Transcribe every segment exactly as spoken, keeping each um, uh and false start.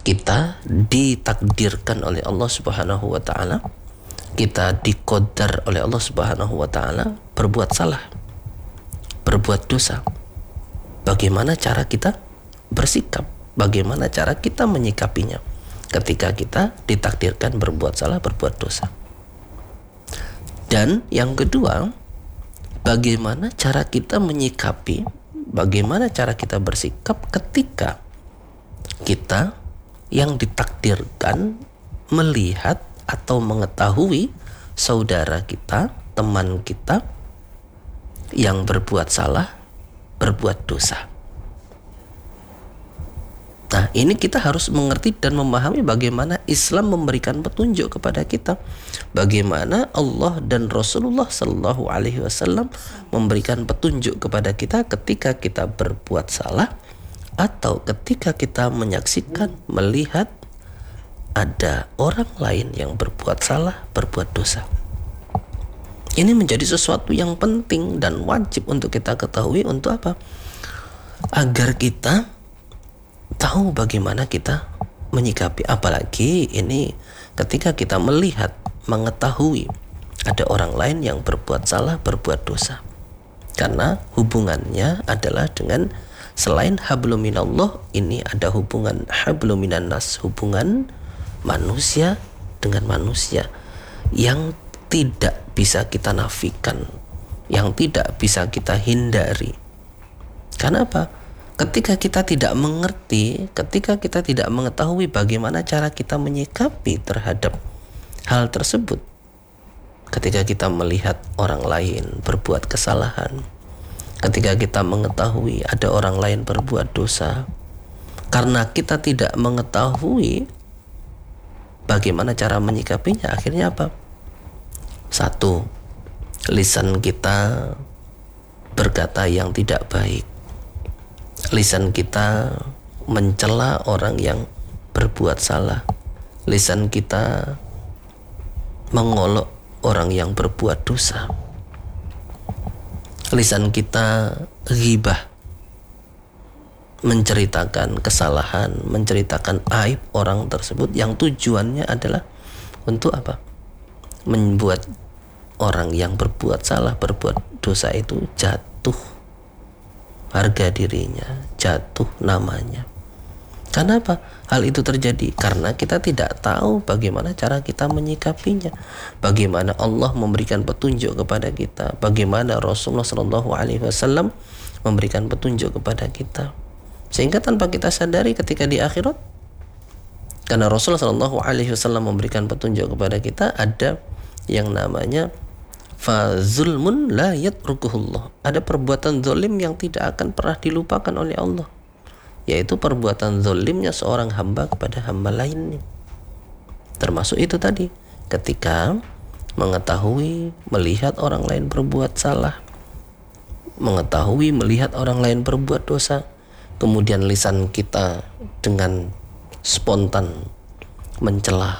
kita ditakdirkan oleh Allah Subhanahu wa taala, kita diqaddar oleh Allah Subhanahu wa taala berbuat salah, berbuat dosa. Bagaimana cara kita bersikap? Bagaimana cara kita menyikapinya ketika kita ditakdirkan berbuat salah, berbuat dosa? Dan yang kedua, bagaimana cara kita menyikapi, bagaimana cara kita bersikap ketika kita yang ditakdirkan melihat atau mengetahui saudara kita, teman kita yang berbuat salah, berbuat dosa. Nah, ini kita harus mengerti dan memahami bagaimana Islam memberikan petunjuk kepada kita, bagaimana Allah dan Rasulullah Shallallahu Alaihi Wasallam memberikan petunjuk kepada kita ketika kita berbuat salah atau ketika kita menyaksikan, melihat ada orang lain yang berbuat salah, berbuat dosa. Ini menjadi sesuatu yang penting dan wajib untuk kita ketahui. Untuk apa? Agar kita tahu bagaimana kita menyikapi. Apalagi ini ketika kita melihat, mengetahui ada orang lain yang berbuat salah, berbuat dosa. Karena hubungannya adalah dengan selain hablum minallah, ini ada hubungan hablum minan nas, hubungan manusia dengan manusia yang tidak bisa kita nafikan, yang tidak bisa kita hindari. Karena apa? Ketika kita tidak mengerti, ketika kita tidak mengetahui bagaimana cara kita menyikapi terhadap hal tersebut, ketika kita melihat orang lain berbuat kesalahan, ketika kita mengetahui ada orang lain berbuat dosa, karena kita tidak mengetahui bagaimana cara menyikapinya, akhirnya apa? Satu, lisan kita berkata yang tidak baik. Lisan kita mencela orang yang berbuat salah. Lisan kita mengolok orang yang berbuat dosa. Lisan kita ghibah, menceritakan kesalahan, menceritakan aib orang tersebut yang tujuannya adalah untuk apa? Membuat orang yang berbuat salah, berbuat dosa itu jatuh harga dirinya, jatuh namanya. Karena apa? Hal itu terjadi karena kita tidak tahu bagaimana cara kita menyikapinya, bagaimana Allah memberikan petunjuk kepada kita, bagaimana Rasulullah Shallallahu Alaihi Wasallam memberikan petunjuk kepada kita, sehingga tanpa kita sadari ketika di akhirat, karena Rasulullah Shallallahu Alaihi Wasallam memberikan petunjuk kepada kita, ada yang namanya fazulmun la yatrukuhullah, ada perbuatan zalim yang tidak akan pernah dilupakan oleh Allah, yaitu perbuatan zalimnya seorang hamba kepada hamba lainnya. Termasuk itu tadi, ketika mengetahui, melihat orang lain berbuat salah, mengetahui, melihat orang lain berbuat dosa, kemudian lisan kita dengan spontan mencela,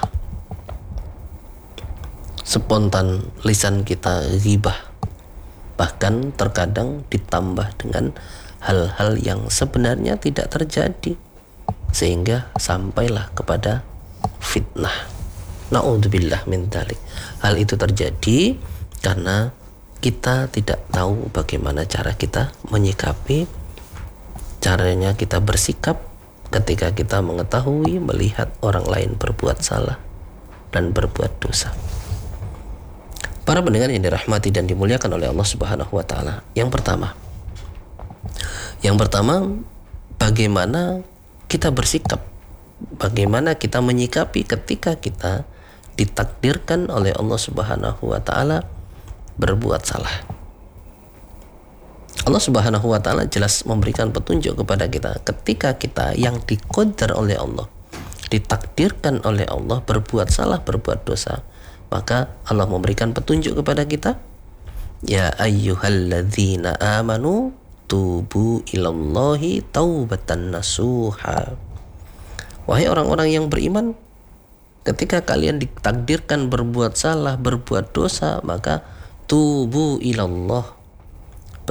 spontan lisan kita ghibah, bahkan terkadang ditambah dengan hal-hal yang sebenarnya tidak terjadi, sehingga sampailah kepada fitnah. Na'udzubillah min dzalik. Hal itu terjadi karena kita tidak tahu bagaimana cara kita menyikapi, caranya kita bersikap ketika kita mengetahui, melihat orang lain berbuat salah dan berbuat dosa. Para pendengar yang dirahmati dan dimuliakan oleh Allah Subhanahu wa taala. Yang pertama, Yang pertama, bagaimana kita bersikap, bagaimana kita menyikapi ketika kita ditakdirkan oleh Allah Subhanahu wa taala berbuat salah. Allah Subhanahu wa taala jelas memberikan petunjuk kepada kita ketika kita yang diqaddar oleh Allah, ditakdirkan oleh Allah berbuat salah, berbuat dosa, maka Allah memberikan petunjuk kepada kita, ya ayyuhalladzina amanu tubu ilallahi taubatan nasuha. Wahai orang-orang yang beriman, ketika kalian ditakdirkan berbuat salah, berbuat dosa, maka tubu ilallah,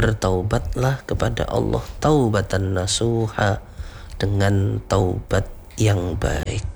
bertaubatlah kepada Allah, taubatan nasuha, dengan taubat yang baik.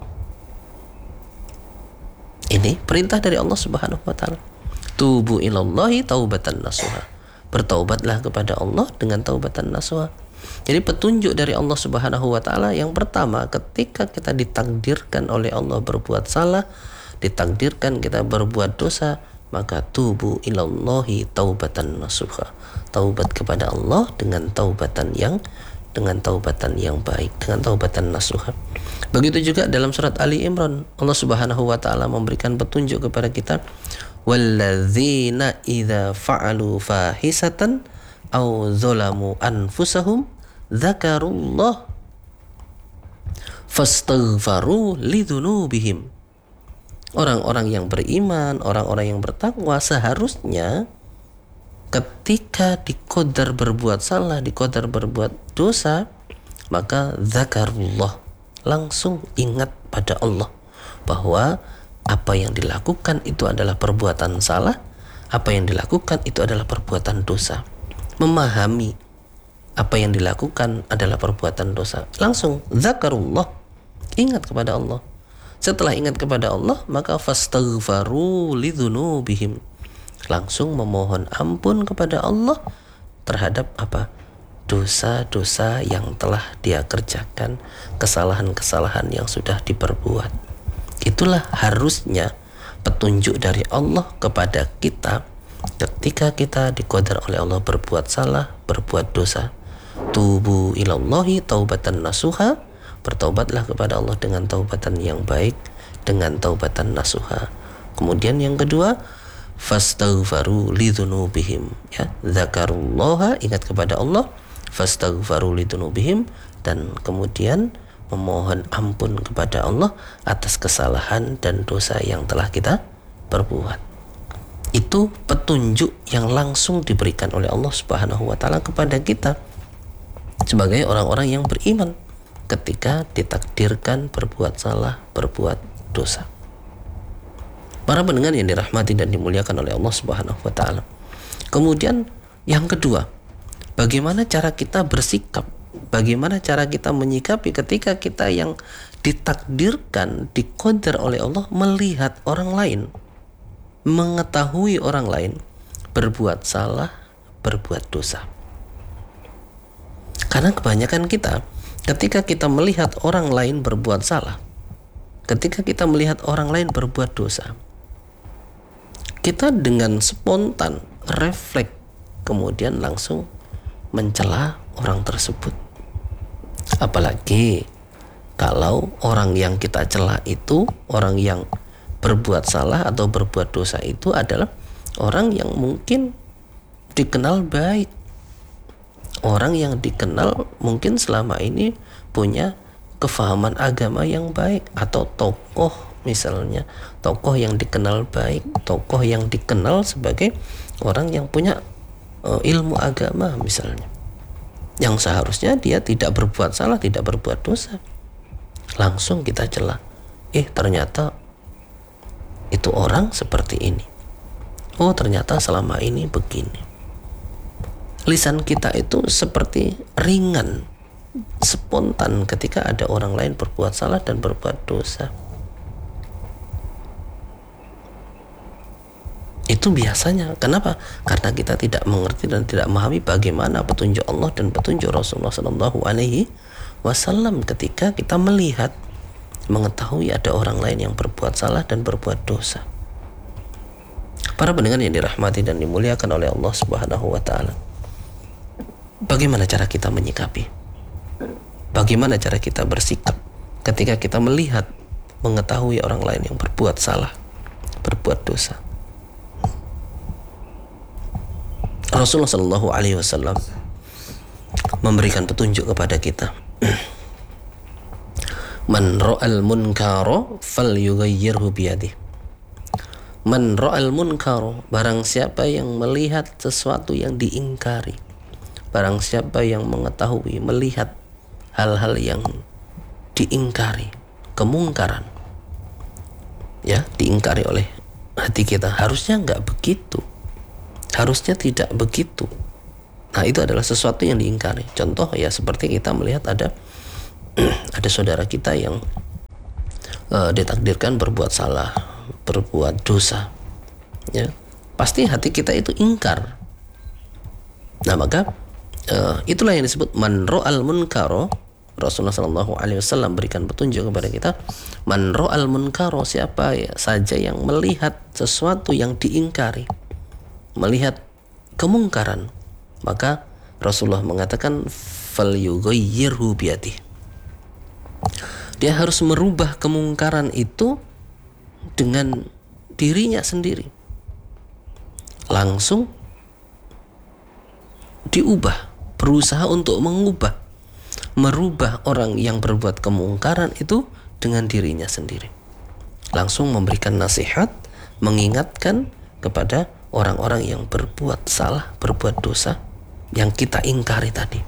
Ini perintah dari Allah Subhanahu wa taala. Tubu ilallahi taubatan nasuha. Bertaubatlah kepada Allah dengan taubatan nasuha. Jadi petunjuk dari Allah Subhanahu wa taala yang pertama, ketika kita ditakdirkan oleh Allah berbuat salah, ditakdirkan kita berbuat dosa, maka tubu ilallahi taubatan nasuha. Taubat kepada Allah dengan taubatan yang dengan taubatan yang baik, dengan taubatan nasuha. Begitu juga dalam surat Ali Imran, Allah Subhanahu wa taala memberikan petunjuk kepada kita, walladzina idza fa'alu fahisatan aw zalamu anfusahum dzakarullah fastaghfaru lidzunubihim. Orang-orang yang beriman, orang-orang yang bertakwa seharusnya ketika diqadar berbuat salah, diqadar berbuat dosa, maka zakarullah, langsung ingat pada Allah bahwa apa yang dilakukan itu adalah perbuatan salah, apa yang dilakukan itu adalah perbuatan dosa. Memahami apa yang dilakukan adalah perbuatan dosa, langsung zakarullah, ingat kepada Allah. Setelah ingat kepada Allah, maka fastaghfaru lidzunubihim, langsung memohon ampun kepada Allah terhadap apa? Dosa-dosa yang telah dia kerjakan, kesalahan-kesalahan yang sudah diperbuat. Itulah harusnya petunjuk dari Allah kepada kita ketika kita diqadar oleh Allah berbuat salah, berbuat dosa. Tubu ilallahi taubatan nasuha. Bertaubatlah kepada Allah dengan taubatan yang baik, dengan taubatan nasuha. Kemudian yang kedua, fastaghfaru lidzunubihim, ya, zakarullaha, ingat kepada Allah, fastaghfaru lidzunubihim, dan kemudian memohon ampun kepada Allah atas kesalahan dan dosa yang telah kita perbuat. Itu petunjuk yang langsung diberikan oleh Allah Subhanahu wa taala kepada kita sebagai orang-orang yang beriman ketika ditakdirkan berbuat salah, berbuat dosa. Para pendengar yang dirahmati dan dimuliakan oleh Allah Subhanahu wa taala. Kemudian yang kedua, bagaimana cara kita bersikap? Bagaimana cara kita menyikapi ketika kita yang ditakdirkan, diqadar oleh Allah melihat orang lain, mengetahui orang lain berbuat salah, berbuat dosa. Karena kebanyakan kita ketika kita melihat orang lain berbuat salah, ketika kita melihat orang lain berbuat dosa, kita dengan spontan, refleks, kemudian langsung mencela orang tersebut. Apalagi kalau orang yang kita cela itu, orang yang berbuat salah atau berbuat dosa itu adalah orang yang mungkin dikenal baik, orang yang dikenal mungkin selama ini punya kefahaman agama yang baik, atau tokoh misalnya, tokoh yang dikenal baik, tokoh yang dikenal sebagai orang yang punya uh, ilmu agama misalnya, yang seharusnya dia tidak berbuat salah, tidak berbuat dosa. Langsung kita cela, eh ternyata itu orang seperti ini, oh ternyata selama ini begini. Lisan kita itu seperti ringan, spontan ketika ada orang lain berbuat salah dan berbuat dosa. Itu biasanya. Kenapa? Karena kita tidak mengerti dan tidak memahami bagaimana petunjuk Allah dan petunjuk Rasulullah Shallallahu Alaihi Wasallam ketika kita melihat, mengetahui ada orang lain yang berbuat salah dan berbuat dosa. Para pendengar yang dirahmati dan dimuliakan oleh Allah Subhanahu Wa Taala, bagaimana cara kita menyikapi? Bagaimana cara kita bersikap ketika kita melihat, mengetahui orang lain yang berbuat salah, berbuat dosa? Rasulullah Shallallahu Alaihi Wasallam memberikan petunjuk kepada kita. Man ra'al munkara falyughayyirhu biyadihi. Man ra'al munkara, barang siapa yang melihat sesuatu yang diingkari, barang siapa yang mengetahui, melihat hal-hal yang diingkari, kemungkaran, ya, diingkari oleh hati kita, harusnya nggak begitu, harusnya tidak begitu. Nah, itu adalah sesuatu yang diingkari. Contoh ya seperti kita melihat ada ada saudara kita yang uh, ditakdirkan berbuat salah, berbuat dosa, ya, pasti hati kita itu ingkar. Nah maka uh, itulah yang disebut man ra'al munkaro. Rasulullah Shallallahu Alaihi Wasallam berikan petunjuk kepada kita, man ra'al munkaro, siapa ya, saja yang melihat sesuatu yang diingkari, melihat kemungkaran, maka Rasulullah mengatakan falyughayyirhu biyadihi, dia harus merubah kemungkaran itu dengan dirinya sendiri, langsung diubah, berusaha untuk mengubah, merubah orang yang berbuat kemungkaran itu dengan dirinya sendiri, langsung memberikan nasihat, mengingatkan kepada orang-orang yang berbuat salah, berbuat dosa yang kita ingkari tadi.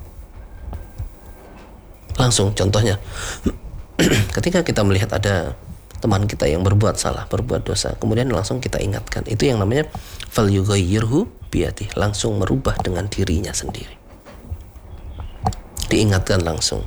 Langsung contohnya ketika kita melihat ada teman kita yang berbuat salah, berbuat dosa, kemudian langsung kita ingatkan, itu yang namanya falyughayyirhu biyadihi, langsung merubah dengan dirinya sendiri, diingatkan langsung.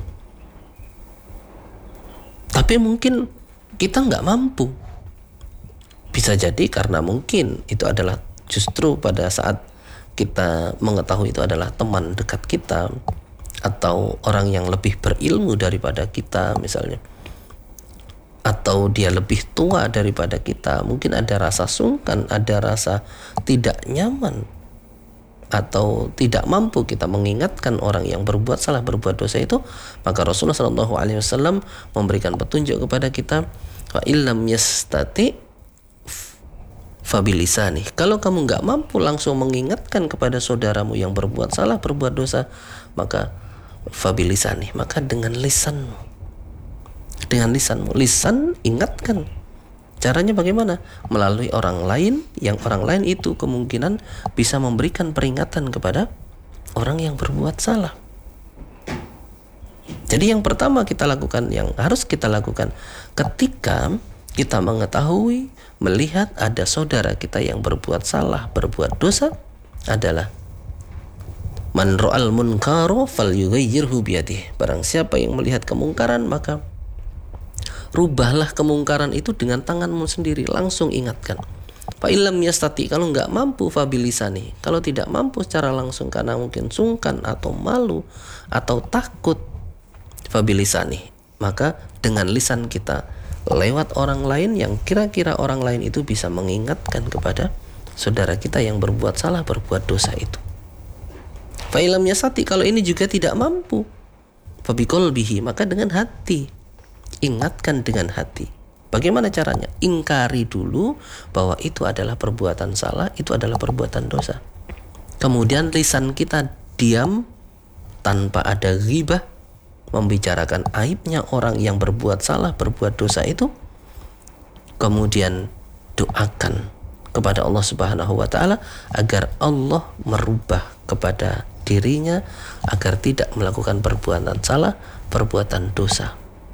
Tapi mungkin kita nggak mampu, bisa jadi karena mungkin itu adalah justru pada saat kita mengetahui itu adalah teman dekat kita atau orang yang lebih berilmu daripada kita misalnya, atau dia lebih tua daripada kita, mungkin ada rasa sungkan, ada rasa tidak nyaman, atau tidak mampu kita mengingatkan orang yang berbuat salah, berbuat dosa itu, maka Rasulullah Shallallahu Alaihi Wasallam memberikan petunjuk kepada kita, fa illam yastati fabilisani, kalau kamu nggak mampu langsung mengingatkan kepada saudaramu yang berbuat salah, berbuat dosa, maka fabilisani, maka dengan lisanmu, dengan lisanmu, lisan ingatkan. Caranya bagaimana? Melalui orang lain, yang orang lain itu kemungkinan bisa memberikan peringatan kepada orang yang berbuat salah. Jadi yang pertama kita lakukan, yang harus kita lakukan ketika kita mengetahui, melihat ada saudara kita yang berbuat salah, berbuat dosa, adalah man ra'al munkaro falyughayyirhu biyadihi, barang siapa yang melihat kemungkaran maka rubahlah kemungkaran itu dengan tanganmu sendiri, langsung ingatkan. Fa illam yastati, kalau nggak mampu fabilisani, kalau tidak mampu secara langsung karena mungkin sungkan atau malu atau takut, fabilisani, maka dengan lisan kita lewat orang lain yang kira-kira orang lain itu bisa mengingatkan kepada saudara kita yang berbuat salah, berbuat dosa itu. Fa illam yastati, kalau ini juga tidak mampu, fa biqalbihi, maka dengan hati, ingatkan dengan hati. Bagaimana caranya? Ingkari dulu bahwa itu adalah perbuatan salah, itu adalah perbuatan dosa. Kemudian lisan kita diam tanpa ada ghibah, membicarakan aibnya orang yang berbuat salah, berbuat dosa itu. Kemudian doakan kepada Allah Subhanahu wa taala agar Allah merubah kepada dirinya agar tidak melakukan perbuatan salah, perbuatan dosa.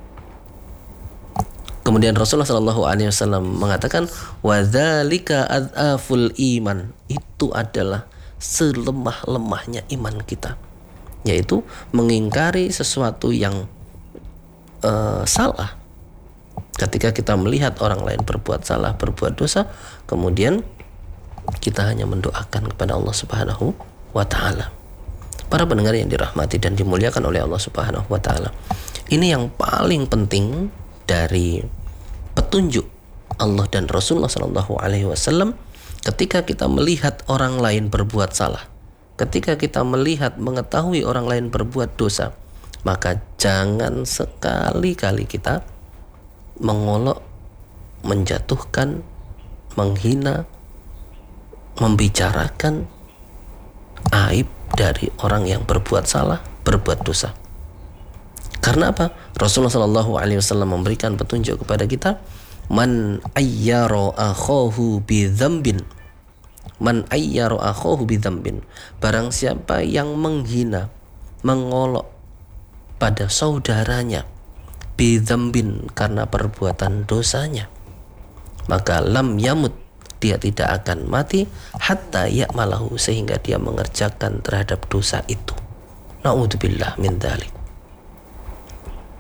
Kemudian Rasulullah Shallallahu Alaihi Wasallam mengatakan, wadzalika adzaful iman, itu adalah selemah-lemahnya iman kita, yaitu mengingkari sesuatu yang uh, salah. Ketika kita melihat orang lain berbuat salah, berbuat dosa, kemudian kita hanya mendoakan kepada Allah Subhanahu wa taala. Para pendengar yang dirahmati dan dimuliakan oleh Allah Subhanahu wa taala, ini yang paling penting dari petunjuk Allah dan Rasulullah Shallallahu Alaihi Wasallam. Ketika kita melihat orang lain berbuat salah, ketika kita melihat, mengetahui orang lain berbuat dosa, maka jangan sekali-kali kita mengolok, menjatuhkan, menghina, membicarakan aib dari orang yang berbuat salah, berbuat dosa. Karena apa? Rasulullah Shallallahu Alaihi Wasallam memberikan petunjuk kepada kita, man ayyara akhahu bidzambin, man ayyara akhahu bidzambin, barang siapa yang menghina, mengolok pada saudaranya, bidzambin, karena perbuatan dosanya, maka lam yamut, dia tidak akan mati, hatta ya'malahu, sehingga dia mengerjakan terhadap dosa itu. Na'udzubillah min dzalik.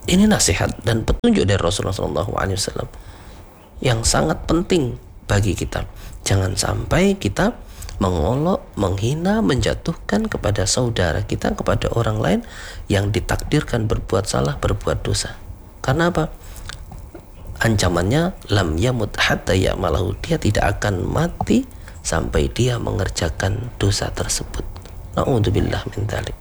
Ini nasihat dan petunjuk dari Rasulullah shallallahu alaihi wasallam yang sangat penting bagi kita. Jangan sampai kita mengolok, menghina, menjatuhkan kepada saudara kita, kepada orang lain yang ditakdirkan berbuat salah, berbuat dosa. Karena apa? Ancamannya lam yamut hatta ya'malahu, dia tidak akan mati sampai dia mengerjakan dosa tersebut. Na'udzubillah min dzalik.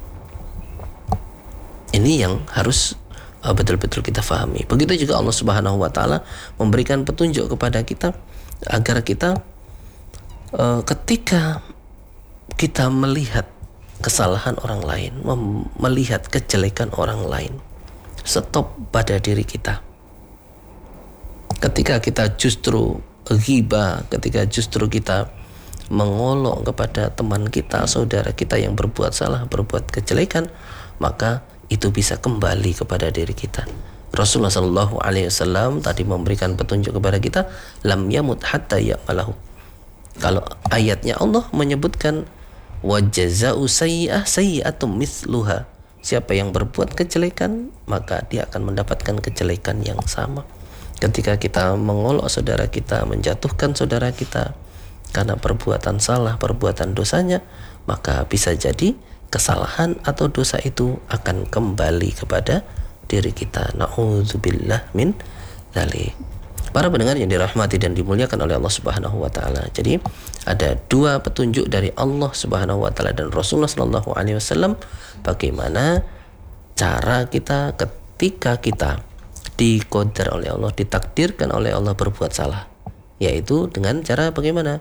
Ini yang harus uh, betul-betul kita fahami. Begitu juga Allah Subhanahu wa taala memberikan petunjuk kepada kita agar kita uh, ketika kita melihat kesalahan orang lain, mem- melihat kejelekan orang lain, stop pada diri kita. Ketika kita justru ghibah, ketika justru kita mengolok kepada teman kita, saudara kita yang berbuat salah, berbuat kejelekan, maka itu bisa kembali kepada diri kita. Rasulullah Shallallahu Alaihi Wasallam tadi memberikan petunjuk kepada kita, lam yamut hatta ya'malahu. Kalau ayatnya Allah menyebutkan wajaza'u sayyi'ah sayyi'atum mithluha, siapa yang berbuat kejelekan maka dia akan mendapatkan kejelekan yang sama. Ketika kita mengolok saudara kita, menjatuhkan saudara kita karena perbuatan salah, perbuatan dosanya, maka bisa jadi kesalahan atau dosa itu akan kembali kepada diri kita. Na'udzubillah min dzalik. Para pendengar yang dirahmati dan dimuliakan oleh Allah Subhanahu wa taala. Jadi ada dua petunjuk dari Allah Subhanahu wa taala dan Rasulullah sallallahu alaihi wasallam bagaimana cara kita ketika kita diqadar oleh Allah, ditakdirkan oleh Allah berbuat salah, yaitu dengan cara bagaimana?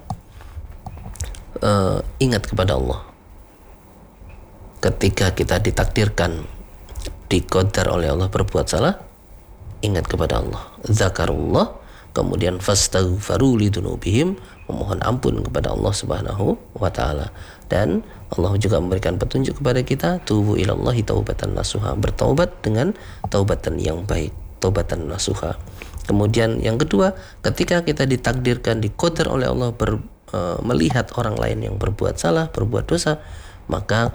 Uh, ingat kepada Allah. Ketika kita ditakdirkan, diqadar oleh Allah berbuat salah, ingat kepada Allah. Zakarullah, kemudian fastaghfaru lidunubihim, memohon ampun kepada Allah Subhanahu wa taala. Dan Allah juga memberikan petunjuk kepada kita, tubu ilallahi taubatan nasuha, bertaubat dengan taubatan yang baik, taubatan nasuha. Kemudian yang kedua, ketika kita ditakdirkan, diqadar oleh Allah ber, e, melihat orang lain yang berbuat salah, berbuat dosa, maka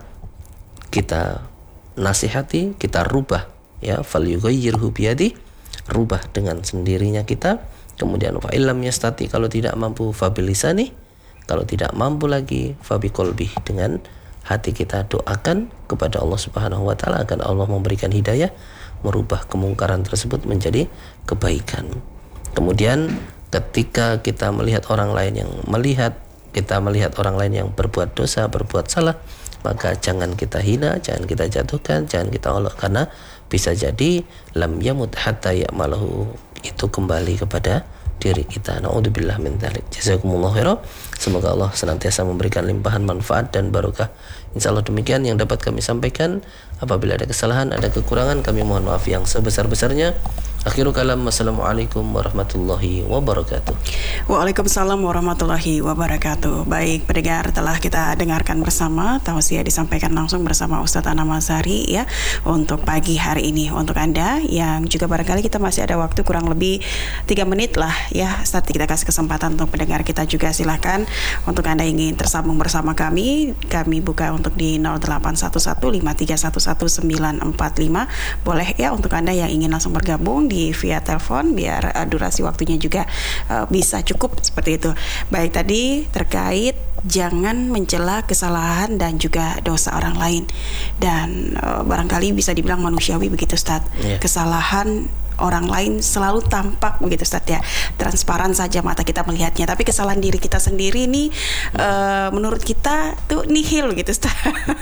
kita nasihati, kita rubah, ya, falyughayyirhu biyadi, rubah dengan sendirinya kita. Kemudian fa illam yastati, kalau tidak mampu fabilisani, kalau tidak mampu lagi fabiqalbi, dengan hati kita doakan kepada Allah Subhanahu wa taala agar Allah memberikan hidayah, merubah kemungkaran tersebut menjadi kebaikan. Kemudian ketika kita melihat orang lain yang melihat kita melihat orang lain yang berbuat dosa, berbuat salah, maka jangan kita hina, jangan kita jatuhkan, jangan kita olok, karena bisa jadi lam yamut hatta ya'malahu, itu kembali kepada diri kita. Na'udzubillah min dzalik. Jazakumullah khairan. Semoga Allah senantiasa memberikan limpahan manfaat dan barokah. Insyaallah demikian yang dapat kami sampaikan. Apabila ada kesalahan, ada kekurangan, kami mohon maaf yang sebesar-besarnya. Akhirul kalam, wassalamualaikum warahmatullahi wabarakatuh. Waalaikumsalam warahmatullahi wabarakatuh. Baik pendengar, telah kita dengarkan bersama tausiah disampaikan langsung bersama Ustadz Anam Azhari ya untuk pagi hari ini. Untuk Anda yang juga barangkali kita masih ada waktu kurang lebih tiga menit lah ya, Ustadz kita kasih kesempatan untuk pendengar kita juga, silahkan untuk Anda yang ingin tersambung bersama kami, kami buka untuk di nol delapan satu satu lima tiga satu satu sembilan empat lima. Boleh ya untuk Anda yang ingin langsung bergabung di via telepon biar uh, durasi waktunya juga uh, bisa cukup seperti itu. Baik, tadi terkait jangan mencela kesalahan dan juga dosa orang lain, dan uh, barangkali bisa dibilang manusiawi begitu Ustaz. Yeah. Kesalahan orang lain selalu tampak begitu Ustaz ya, transparan saja mata kita melihatnya, tapi kesalahan diri kita sendiri nih uh, menurut kita tuh nihil gitu Ustaz.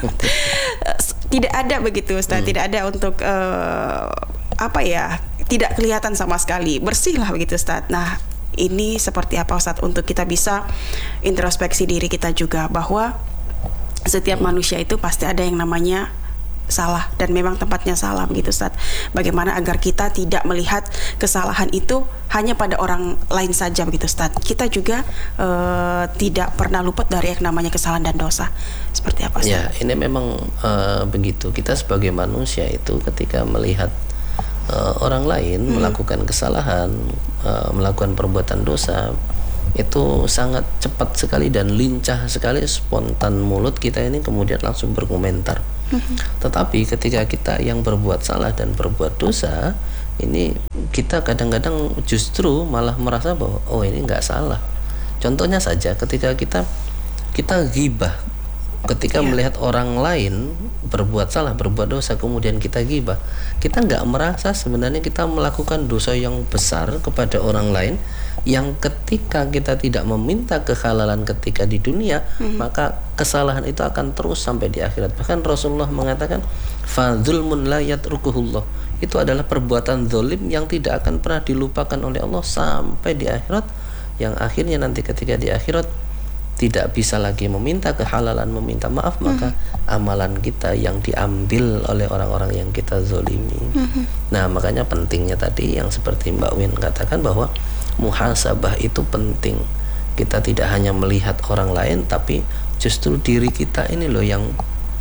Tidak ada begitu Ustaz, hmm. tidak ada untuk uh, apa ya, tidak kelihatan sama sekali, bersih lah begitu Ustaz. Nah ini seperti apa Ustaz untuk kita bisa introspeksi diri kita juga, bahwa setiap manusia itu pasti ada yang namanya salah dan memang tempatnya salah begitu Ustaz. Bagaimana agar kita tidak melihat kesalahan itu hanya pada orang lain saja begitu Ustaz. Kita juga uh, tidak pernah luput dari yang namanya kesalahan dan dosa. Seperti apa Ustaz? Ya, ini memang uh, begitu. Kita sebagai manusia itu ketika melihat uh, orang lain hmm. melakukan kesalahan, uh, melakukan perbuatan dosa, itu sangat cepat sekali dan lincah sekali, spontan mulut kita ini kemudian langsung berkomentar. Tetapi ketika kita yang berbuat salah dan berbuat dosa, ini kita kadang-kadang justru malah merasa bahwa oh ini nggak salah. Contohnya saja ketika kita kita ghibah, ketika yeah. melihat orang lain berbuat salah, berbuat dosa, kemudian kita ghibah, kita nggak merasa sebenarnya kita melakukan dosa yang besar kepada orang lain, yang ketika kita tidak meminta kehalalan ketika di dunia, mm-hmm. maka kesalahan itu akan terus sampai di akhirat. Bahkan Rasulullah mengatakan fadzulmun la yatrukuhullah, itu adalah perbuatan zalim yang tidak akan pernah dilupakan oleh Allah sampai di akhirat, yang akhirnya nanti ketika di akhirat tidak bisa lagi meminta kehalalan, meminta maaf, maka mm-hmm. amalan kita yang diambil oleh orang-orang yang kita zolimi. Mm-hmm. Nah, makanya pentingnya tadi yang seperti Mbak Win katakan bahwa muhasabah itu penting. Kita tidak hanya melihat orang lain, tapi justru diri kita ini loh yang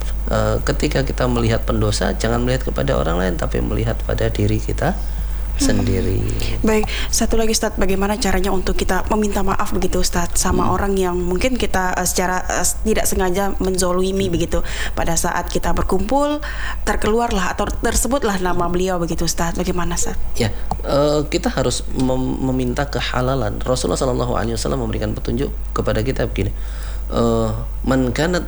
uh, ketika kita melihat pendosa, jangan melihat kepada orang lain, tapi melihat pada diri kita sendiri. Hmm. Baik, satu lagi Ustadz, bagaimana caranya untuk kita meminta maaf begitu Ustadz sama hmm. orang yang mungkin kita uh, secara uh, tidak sengaja menzolimi hmm. begitu pada saat kita berkumpul, terkeluarlah atau tersebutlah nama beliau begitu Ustadz, bagaimana Ustadz? Ya, uh, kita harus mem- meminta kehalalan. Rasulullah shallallahu alaihi wasallam memberikan petunjuk kepada kita begini, uh, man kanat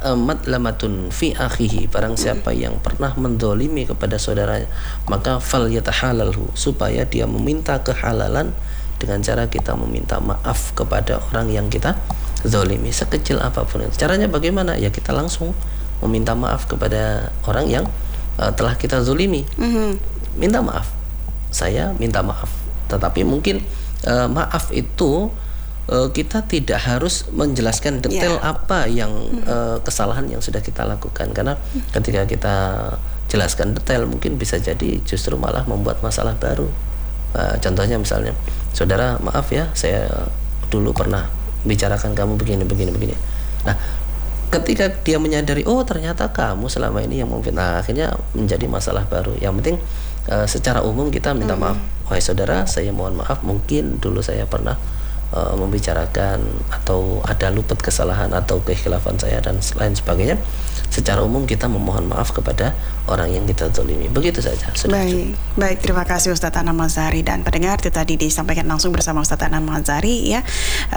matlamatun fi akhihi, barang siapa yang pernah mendolimi kepada saudaranya, maka fal yatahalalhu, supaya dia meminta kehalalan dengan cara kita meminta maaf kepada orang yang kita zolimi, sekecil apapun itu. Caranya bagaimana? Ya kita langsung meminta maaf kepada orang yang uh, telah kita zolimi. Mm-hmm. Minta maaf, saya minta maaf. Tetapi mungkin uh, maaf itu Uh, kita tidak harus menjelaskan detail yeah. apa yang uh, kesalahan yang sudah kita lakukan, karena ketika kita jelaskan detail mungkin bisa jadi justru malah membuat masalah baru. Uh, contohnya misalnya, saudara maaf ya, saya dulu pernah bicarakan kamu begini begini begini. Nah, ketika dia menyadari oh ternyata kamu selama ini yang memfitnah, akhirnya menjadi masalah baru. Yang penting uh, secara umum kita minta mm-hmm. maaf. Wahai saudara, saya mohon maaf, mungkin dulu saya pernah Uh, membicarakan atau ada luput kesalahan atau kekhilafan saya dan lain sebagainya. Secara umum kita memohon maaf kepada orang yang kita zalimi. Begitu saja. Sudah baik, cukup. Baik, terima kasih Ustadz Anam Mazhari, dan pendengar itu tadi disampaikan langsung bersama Ustadz Anam Mazhari ya.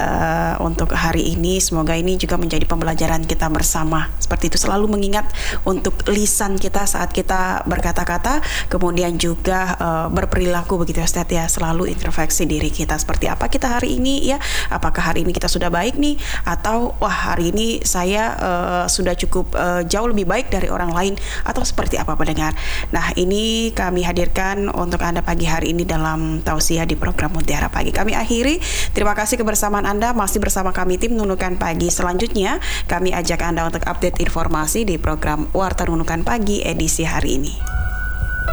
Uh, untuk hari ini semoga ini juga menjadi pembelajaran kita bersama. Seperti itu, selalu mengingat untuk lisan kita saat kita berkata-kata, kemudian juga uh, berperilaku begitu Ustadz ya. Selalu introspeksi diri kita, seperti apa kita hari ini ya, apakah hari ini kita sudah baik nih, atau wah hari ini saya uh, sudah cukup uh, jauh lebih baik dari orang lain, atau seperti apa pendengar. Nah, ini kami hadirkan untuk Anda pagi hari ini dalam tausiah di program Mutiara Pagi. Kami akhiri, terima kasih kebersamaan Anda, masih bersama kami tim Nunukan Pagi. Selanjutnya kami ajak Anda untuk update informasi di program Warta Nunukan Pagi edisi hari ini.